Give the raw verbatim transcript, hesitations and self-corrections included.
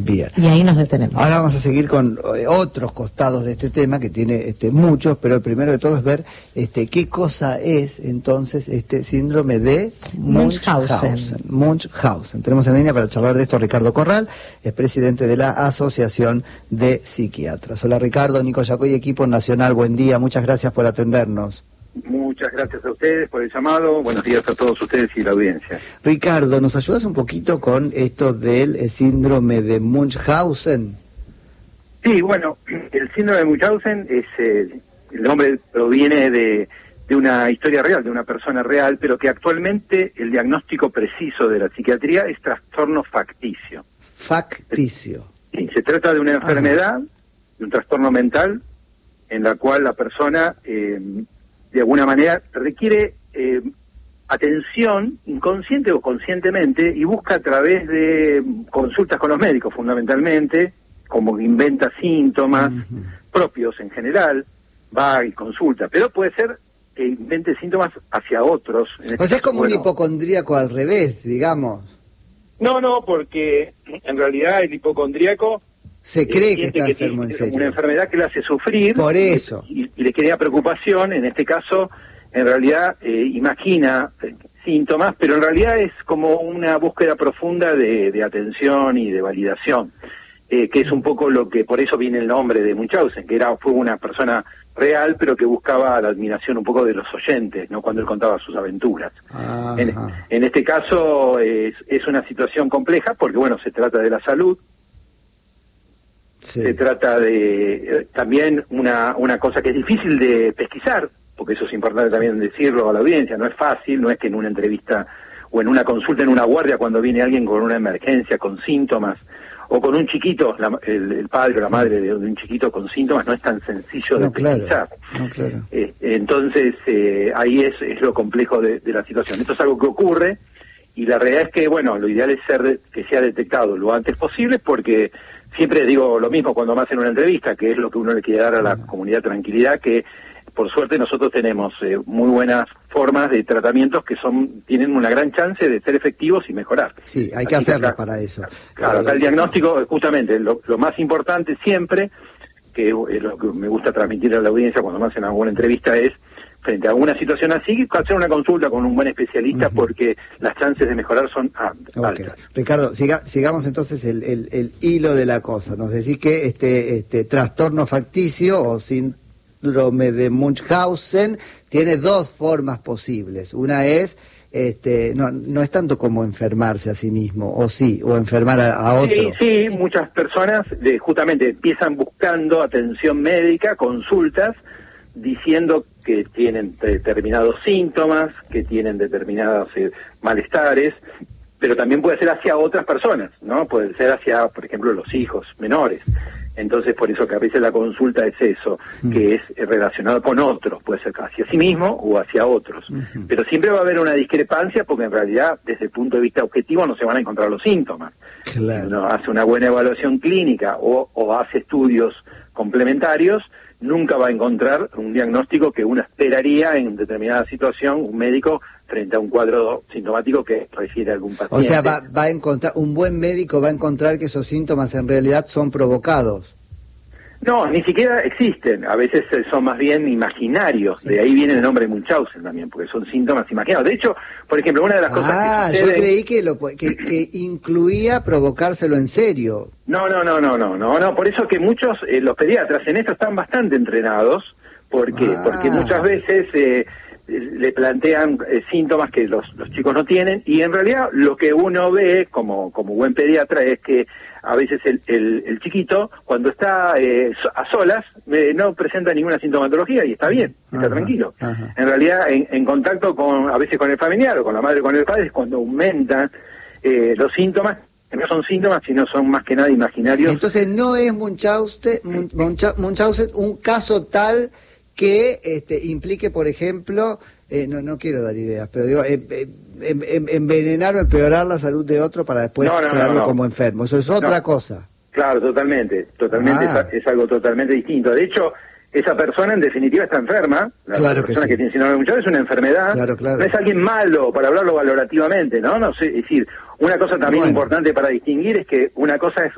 Bien. Y ahí nos detenemos. Ahora vamos a seguir con eh, otros costados de este tema, que tiene este, muchos, pero el primero de todo es ver este, qué cosa es entonces este síndrome de Munchausen. Munchausen. Munchausen. Tenemos en línea para charlar de esto a Ricardo Corral, es presidente de la Asociación de Psiquiatras. Hola Ricardo, Nico Yacoy, equipo nacional, buen día, muchas gracias por atendernos. Muchas gracias a ustedes por el llamado. Buenos días a todos ustedes y la audiencia. Ricardo, ¿nos ayudas un poquito con esto del eh, síndrome de Munchausen? Sí, bueno, el síndrome de Munchausen es eh, el nombre proviene de, de una historia real, de una persona real, pero que actualmente el diagnóstico preciso de la psiquiatría es trastorno facticio. Facticio. Sí, se trata de una enfermedad, de un trastorno mental, en la cual la persona eh, de alguna manera requiere eh, atención inconsciente o conscientemente y busca a través de consultas con los médicos fundamentalmente, como que inventa síntomas uh-huh. propios en general, va y consulta, pero puede ser que invente síntomas hacia otros. En este o sea, es como bueno, un hipocondríaco al revés, digamos. No, no, porque en realidad el hipocondríaco se cree eh, que está que enfermo en serio. Una enfermedad que le hace sufrir. Por eso. Y, y le crea preocupación. En este caso, en realidad, eh, imagina eh, síntomas, pero en realidad es como una búsqueda profunda de, de atención y de validación, eh, que es un poco lo que, por eso viene el nombre de Munchausen, que era fue una persona real, pero que buscaba la admiración un poco de los oyentes, ¿no? Cuando él contaba sus aventuras. En, en este caso es, es una situación compleja, porque bueno, se trata de la salud. Sí. Se trata de eh, también una, una cosa que es difícil de pesquisar, porque eso es importante también decirlo a la audiencia, no es fácil, no es que en una entrevista o en una consulta en una guardia cuando viene alguien con una emergencia, con síntomas, o con un chiquito, la, el, el padre o la madre de, de un chiquito con síntomas, no es tan sencillo no, de pesquisar. Claro, no, claro. Eh, entonces, eh, ahí es, es lo complejo de, de la situación. Esto es algo que ocurre, y la realidad es que, bueno, lo ideal es ser de, que sea detectado lo antes posible, porque siempre digo lo mismo cuando me hacen una entrevista, que es lo que uno le quiere dar a la uh-huh. comunidad, tranquilidad, que por suerte nosotros tenemos eh, muy buenas formas de tratamientos que son tienen una gran chance de ser efectivos y mejorar. Sí, hay que Así hacerlo que acá, para eso. Claro, acá el diagnóstico, justamente, lo, lo más importante siempre, que es lo que me gusta transmitir a la audiencia cuando me hacen alguna entrevista, es frente a alguna situación así, hacer una consulta con un buen especialista uh-huh. porque las chances de mejorar son altas. Okay. Ricardo, siga, sigamos entonces el, el, el hilo de la cosa. Nos decís que este, este trastorno facticio o síndrome de Munchausen tiene dos formas posibles. Una es, este, no, no es tanto como enfermarse a sí mismo, o sí, o enfermar a, a otro. Sí, sí, sí, muchas personas de, justamente empiezan buscando atención médica, consultas, diciendo que tienen determinados síntomas, que tienen determinados eh, malestares, pero también puede ser hacia otras personas, ¿no? Puede ser hacia, por ejemplo, los hijos menores. Entonces, por eso que a veces la consulta es eso, uh-huh. que es relacionado con otros, puede ser hacia sí mismo o hacia otros. Uh-huh. Pero siempre va a haber una discrepancia porque en realidad, desde el punto de vista objetivo, no se van a encontrar los síntomas. Claro. Si uno hace una buena evaluación clínica o, o hace estudios complementarios, nunca va a encontrar un diagnóstico que uno esperaría en determinada situación, un médico frente a un cuadro sintomático que refiere a algún paciente. O sea, va, va a encontrar, un buen médico va a encontrar que esos síntomas en realidad son provocados. No, ni siquiera existen, a veces son más bien imaginarios, sí. De ahí viene el nombre de Munchausen también, porque son síntomas imaginados. De hecho, por ejemplo, una de las cosas ah, que suceden... yo creí que, lo, que, que incluía provocárselo en serio. No, no, no, no, no, no, no, por eso que muchos, eh, los pediatras en esto están bastante entrenados, porque, ah. porque muchas veces eh, le plantean eh, síntomas que los, los chicos no tienen, y en realidad lo que uno ve como, como buen pediatra es que a veces el, el, el chiquito, cuando está eh, a solas, eh, no presenta ninguna sintomatología y está bien, está ajá, tranquilo. Ajá. En realidad, en, en contacto con, a veces con el familiar o con la madre o con el padre, es cuando aumentan eh, los síntomas, que no son síntomas, sino son más que nada imaginarios. Entonces, ¿no es Munchausen, Munchausen un caso tal que este, implique, por ejemplo, eh, no no quiero dar ideas, pero digo, eh, eh, envenenar o empeorar la salud de otro para después no, no, crearlo no, no. como enfermo? Eso es otra no. cosa. Claro, totalmente, totalmente ah. es, es algo totalmente distinto. De hecho, esa persona en definitiva está enferma, la claro persona que, sí. que tiene síndrome de Munchausen es una enfermedad, claro, claro. no es alguien malo, para hablarlo valorativamente, ¿no? No sé, es decir, una cosa también bueno. importante para distinguir es que una cosa es